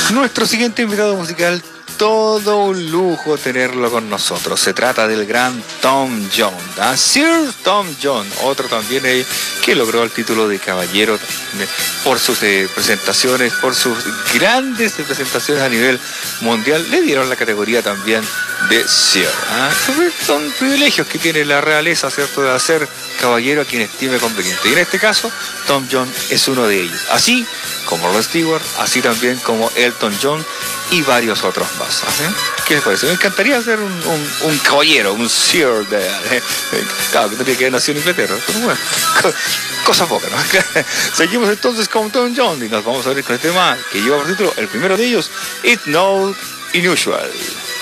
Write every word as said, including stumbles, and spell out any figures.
Nuestro siguiente invitado musical, todo un lujo tenerlo con nosotros. Se trata del gran Tom Jones, ¿ah? Sir Tom Jones, otro también eh, que logró el título de caballero eh, por sus eh, presentaciones, por sus grandes presentaciones a nivel mundial. Le dieron la categoría también de Sir. ¿ah? Son privilegios que tiene la realeza, ¿cierto?, de hacer caballero a quien estime conveniente. Y en este caso, Tom Jones es uno de ellos. Así como Rod Stewart, así también como Elton John y varios otros más. ¿sí? ¿Qué les parece? Me encantaría ser un, un, un caballero, un Sir de... Eh, claro, que tendría que haber nacido en Inglaterra, pero bueno, co cosa poca, ¿no? Seguimos entonces con Tom Jones y nos vamos a ver con este tema que lleva por título, el primero de ellos, It's Not Unusual.